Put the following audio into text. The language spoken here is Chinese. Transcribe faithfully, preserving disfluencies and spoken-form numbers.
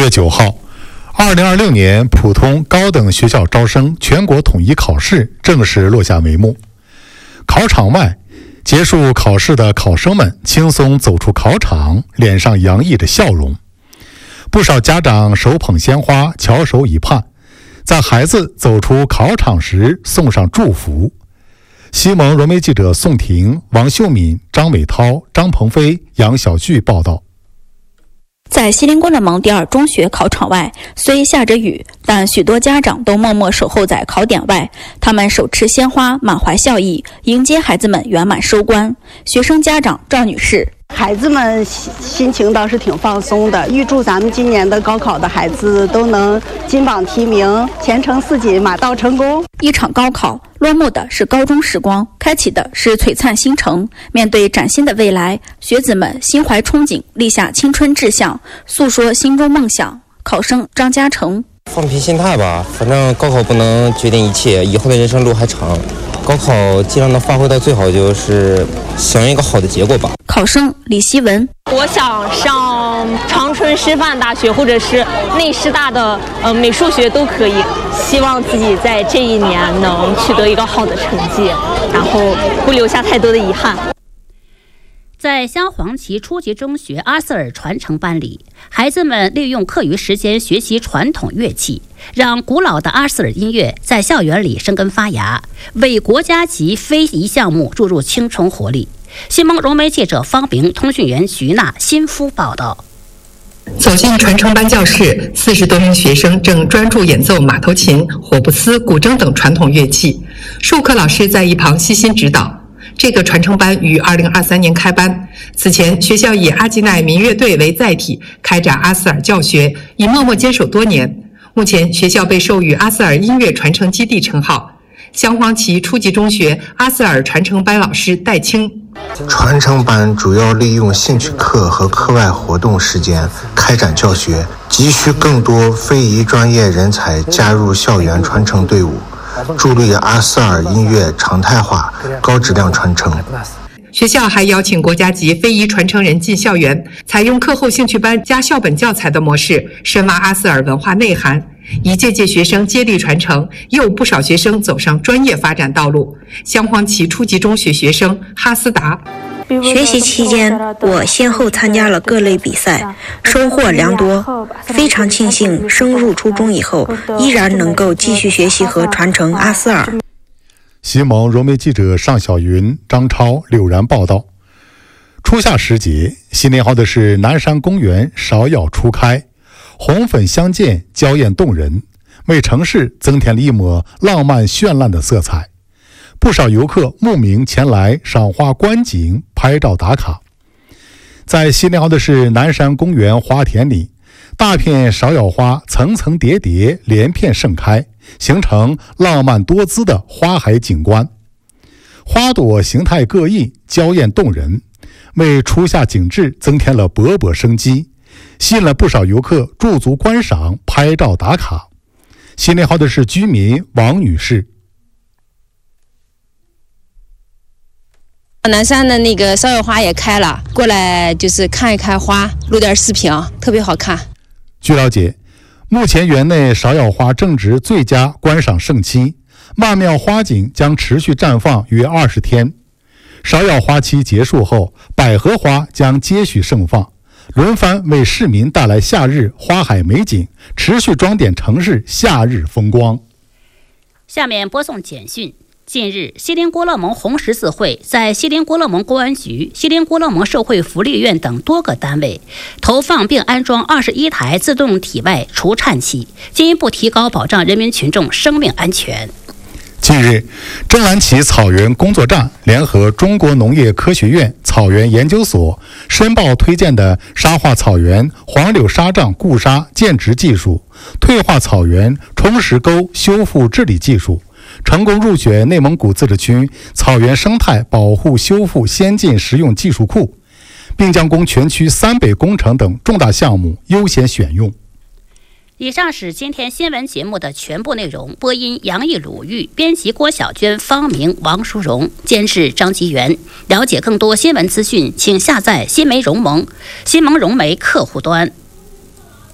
月九号，二零二六年普通高等学校招生全国统一考试正式落下帷幕。考场外，结束考试的考生们轻松走出考场，脸上洋溢着笑容。不少家长手捧鲜花，翘首以盼，在孩子走出考场时送上祝福。西蒙融媒记者宋婷、王秀敏、张伟涛、张鹏飞、杨小旭报道。 在锡林郭勒盟第二中学考场外，虽下着雨，但许多家长都默默守候在考点外，他们手持鲜花，满怀笑意，迎接孩子们圆满收官。学生家长赵女士： 孩子们心情倒是挺放松的，预祝咱们今年的高考的孩子都能金榜题名，前程似锦，马到成功。 一场高考落幕的是高中时光，开启的是璀璨新程。面对崭新的未来，学子们心怀憧憬，立下青春志向，诉说心中梦想。考生张嘉诚： 放平心态吧，反正高考不能决定一切，以后的人生路还长。高考尽量能发挥到最好，就是想要一个好的结果吧。 考生李希文： 我想上长春师范大学或者是内师大的呃美术学都可以，希望自己在这一年能取得一个好的成绩，然后不留下太多的遗憾。 在镶黄旗初级中学阿斯尔传承班里，孩子们利用课余时间学习传统乐器，让古老的阿斯尔音乐在校园里生根发芽，为国家级非遗项目注入青春活力。新蒙融媒记者方明、通讯员徐娜、新夫报道。 走进传承班教室，四十多名学生正专注演奏马头琴、火布斯、古筝等传统乐器，授课老师在一旁悉心指导。这个传承班于二零二三年开班，此前学校以阿基奈民乐队为载体开展阿斯尔教学，已默默坚守多年。目前学校被授予阿斯尔音乐传承基地称号。镶黄旗初级中学阿斯尔传承班老师戴青： 传承班主要利用兴趣课和课外活动时间开展教学，急需更多非遗专业人才加入校园传承队伍，助力阿斯尔音乐常态化、高质量传承。 学校还邀请国家级非遗传承人进校园，采用课后兴趣班加校本教材的模式，深挖阿斯尔文化内涵。一届届学生接力传承，也有不少学生走上专业发展道路。镶黄旗初级中学学生哈斯达： 学习期间，我先后参加了各类比赛，收获良多。非常庆幸升入初中以后，依然能够继续学习和传承阿斯尔。 西蒙融媒记者尚小云、张超、柳然报道。初夏时节，新年号的是南山公园芍药初开，红粉相间，娇艳动人，为城市增添了一抹浪漫绚烂的色彩。不少游客慕名前来赏花观景、拍照打卡。在新年号的是南山公园花田里，大片芍药花层层叠叠，连片盛开，形成浪漫多姿的花海景观。花朵形态各异，娇艳动人，为初夏景致增添了勃勃生机，吸引了不少游客驻足观赏、拍照打卡。新年号的是居民王女士： 南山的那个芍药花也开了，过来就是看一看花，录点视频，特别好看。 据了解，目前园内芍药花正值最佳观赏盛期，曼妙花景将持续绽放约二十天。芍药花期结束后，百合花将接续盛放，轮番为市民带来夏日花海美景，持续装点城市夏日风光。 下面播送简讯。近日，锡林郭勒盟红十字会在锡林郭勒盟公安局、锡林郭勒盟社会福利院等多个单位投放并安装二十一台自动体外除颤器，进一步提高保障人民群众生命安全。 近日，正蓝旗草原工作站联合中国农业科学院草原研究所申报推荐的沙化草原黄柳沙障固沙建植技术、退化草原冲石沟修复治理技术，成功入选内蒙古自治区草原生态保护修复先进实用技术库，并将供全区三北工程等重大项目优先选用。 以上是今天新闻节目的全部内容。播音杨毅、鲁豫，编辑郭小娟、方明、王淑荣，监制张吉元。了解更多新闻资讯，请下载新媒融盟新盟融媒客户端。